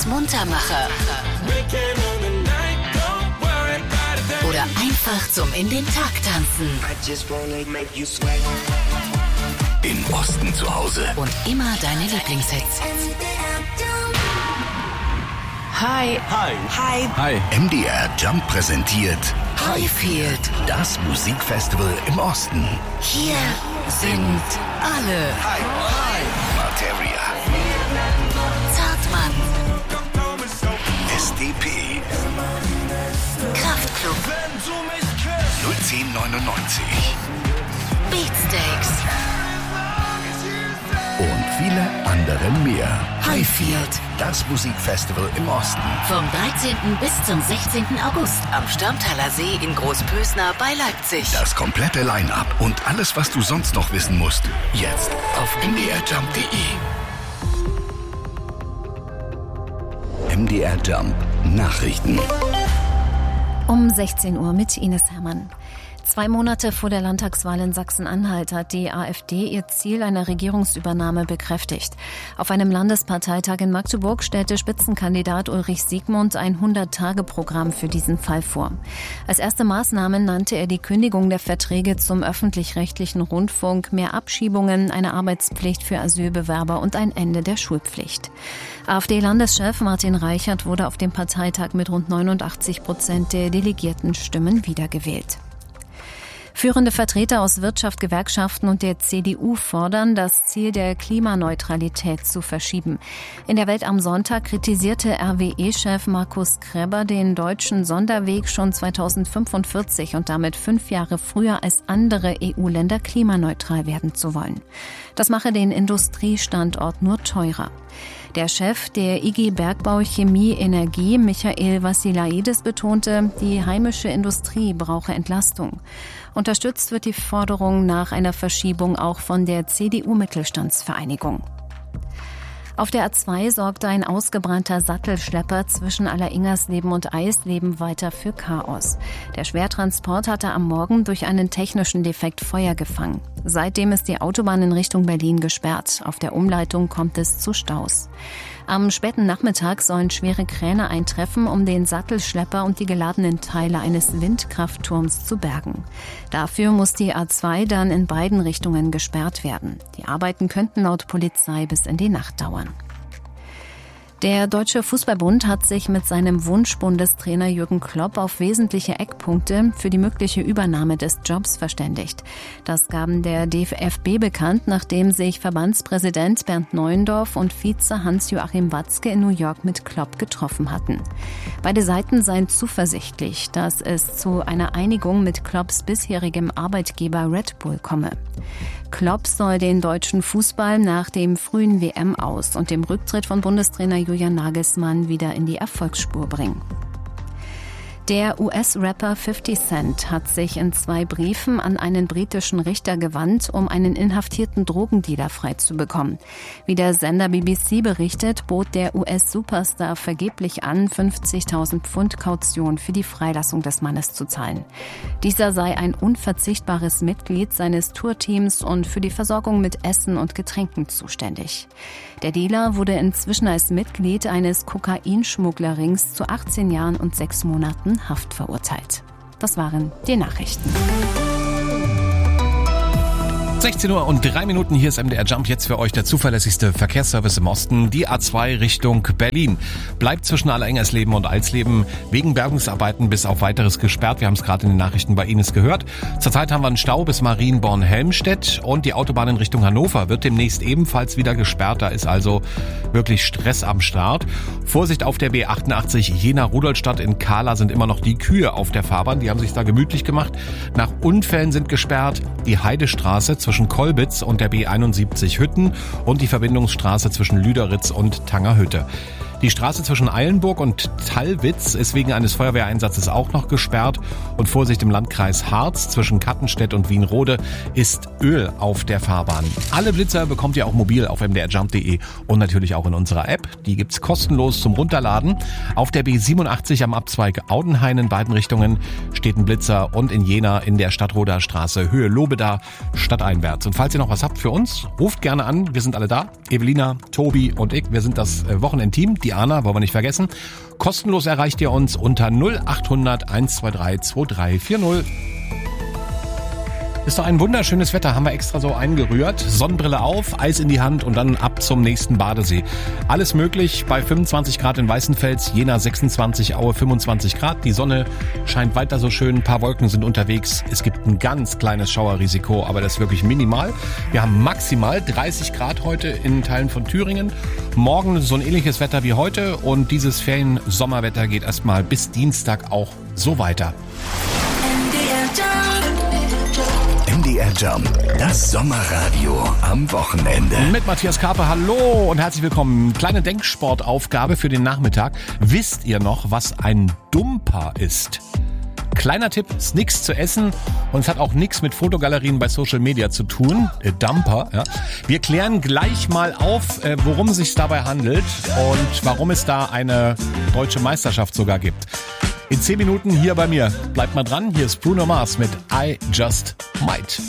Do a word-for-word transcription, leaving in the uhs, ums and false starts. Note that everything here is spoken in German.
Muntermacher oder einfach zum in den Tag tanzen. Im Osten zu Hause. Und immer deine Lieblingshits. Hi. Hi. Hi. Hi. M D R Jump präsentiert Highfield, das Musikfestival im Osten. Hier sind alle. Hi. Hi. Materia. Zartmann. S D P. Kraftklub. null zehn neunundneunzig. Beatsteaks. Und viele andere mehr. Highfield, Das Musikfestival im Osten. vom dreizehnten bis zum sechzehnten August am Stammtaler See in Großpösner bei Leipzig. Das komplette Line-Up und alles, was du sonst noch wissen musst, jetzt auf m d r jump punkt d e. M D R Jump Nachrichten. Um sechzehn Uhr mit Ines Herrmann. Zwei Monate vor der Landtagswahl in Sachsen-Anhalt hat die AfD ihr Ziel einer Regierungsübernahme bekräftigt. Auf einem Landesparteitag in Magdeburg stellte Spitzenkandidat Ulrich Siegmund ein hundert-Tage-Programm für diesen Fall vor. Als erste Maßnahmen nannte er die Kündigung der Verträge zum öffentlich-rechtlichen Rundfunk, mehr Abschiebungen, eine Arbeitspflicht für Asylbewerber und ein Ende der Schulpflicht. AfD-Landeschef Martin Reichert wurde auf dem Parteitag mit rund neunundachtzig Prozent der Delegiertenstimmen wiedergewählt. Führende Vertreter aus Wirtschaft, Gewerkschaften und der C D U fordern, das Ziel der Klimaneutralität zu verschieben. In der Welt am Sonntag kritisierte R W E-Chef Markus Kreber den deutschen Sonderweg, schon zweitausendfünfundvierzig und damit fünf Jahre früher als andere E U-Länder klimaneutral werden zu wollen. Das mache den Industriestandort nur teurer. Der Chef der I G Bergbau Chemie Energie, Michael Vassiliadis, betonte, die heimische Industrie brauche Entlastung. Unterstützt wird die Forderung nach einer Verschiebung auch von der C D U-Mittelstandsvereinigung. Auf der A zwei sorgte ein ausgebrannter Sattelschlepper zwischen Alleringersleben und Eisleben weiter für Chaos. Der Schwertransport hatte am Morgen durch einen technischen Defekt Feuer gefangen. Seitdem ist die Autobahn in Richtung Berlin gesperrt. Auf der Umleitung kommt es zu Staus. Am späten Nachmittag sollen schwere Kräne eintreffen, um den Sattelschlepper und die geladenen Teile eines Windkraftturms zu bergen. Dafür muss die A zwei dann in beiden Richtungen gesperrt werden. Die Arbeiten könnten laut Polizei bis in die Nacht dauern. Der Deutsche Fußballbund hat sich mit seinem Wunschbundestrainer Jürgen Klopp auf wesentliche Eckpunkte für die mögliche Übernahme des Jobs verständigt. Das gaben der D F B bekannt, nachdem sich Verbandspräsident Bernd Neuendorf und Vize Hans-Joachim Watzke in New York mit Klopp getroffen hatten. Beide Seiten seien zuversichtlich, dass es zu einer Einigung mit Klopps bisherigem Arbeitgeber Red Bull komme. Klopp soll den deutschen Fußball nach dem frühen W M-Aus und dem Rücktritt von Bundestrainer Julian Nagelsmann wieder in die Erfolgsspur bringen. Der U S-Rapper fifty Cent hat sich in zwei Briefen an einen britischen Richter gewandt, um einen inhaftierten Drogendealer freizubekommen. Wie der Sender B B C berichtet, bot der U S-Superstar vergeblich an, fünfzigtausend Pfund Kaution für die Freilassung des Mannes zu zahlen. Dieser sei ein unverzichtbares Mitglied seines Tourteams und für die Versorgung mit Essen und Getränken zuständig. Der Dealer wurde inzwischen als Mitglied eines Kokainschmugglerrings zu achtzehn Jahren und sechs Monaten Haft verurteilt. Das waren die Nachrichten. sechzehn Uhr und drei Minuten, hier ist M D R Jump, jetzt für euch der zuverlässigste Verkehrsservice im Osten. Die A zwei Richtung Berlin bleibt zwischen Allerengersleben und Alsleben wegen Bergungsarbeiten bis auf weiteres gesperrt. Wir haben es gerade in den Nachrichten bei Ines gehört. Zurzeit haben wir einen Stau bis Marienborn-Helmstedt und die Autobahn in Richtung Hannover wird demnächst ebenfalls wieder gesperrt. Da ist also wirklich Stress am Start. Vorsicht auf der B achtundachtzig Jena-Rudolstadt in Kahla sind immer noch die Kühe auf der Fahrbahn. Die haben sich da gemütlich gemacht. Nach Unfällen sind gesperrt die Heidestraße zwischen Kolbitz und der B einundsiebzig Hütten und die Verbindungsstraße zwischen Lüderitz und Tangerhütte. Die Straße zwischen Eilenburg und Tallwitz ist wegen eines Feuerwehreinsatzes auch noch gesperrt. Und Vorsicht im Landkreis Harz zwischen Kattenstedt und Wienrode ist Öl auf der Fahrbahn. Alle Blitzer bekommt ihr auch mobil auf m d r jump punkt d e und natürlich auch in unserer App. Die gibt's kostenlos zum Runterladen. Auf der B siebenundachtzig am Abzweig Audenhain in beiden Richtungen steht ein Blitzer und in Jena in der Stadtroder Straße Höhe Lobeda stadteinwärts. Und falls ihr noch was habt für uns, ruft gerne an. Wir sind alle da. Evelina, Tobi und ich, wir sind das Wochenendteam. Die Diana, wollen wir nicht vergessen. Kostenlos erreicht ihr uns unter null acht hundert eins zwei drei zwei drei vier null. Ist doch ein wunderschönes Wetter, haben wir extra so eingerührt. Sonnenbrille auf, Eis in die Hand und dann ab zum nächsten Badesee. Alles möglich bei fünfundzwanzig Grad in Weißenfels, Jena sechsundzwanzig, Aue fünfundzwanzig Grad. Die Sonne scheint weiter so schön, ein paar Wolken sind unterwegs. Es gibt ein ganz kleines Schauerrisiko, aber das ist wirklich minimal. Wir haben maximal dreißig Grad heute in Teilen von Thüringen. Morgen so ein ähnliches Wetter wie heute und dieses Ferien-Sommerwetter geht erstmal bis Dienstag auch so weiter. M D R Jump, das Sommerradio am Wochenende. Mit Matthias Karpe, hallo und herzlich willkommen. Kleine Denksportaufgabe für den Nachmittag. Wisst ihr noch, was ein Dumper ist? Kleiner Tipp, ist nichts zu essen und es hat auch nichts mit Fotogalerien bei Social Media zu tun. Äh, Dumper, ja. Wir klären gleich mal auf, äh, worum es sich dabei handelt und warum es da eine deutsche Meisterschaft sogar gibt. In zehn Minuten hier bei mir. Bleibt mal dran, hier ist Bruno Mars mit I Just Might.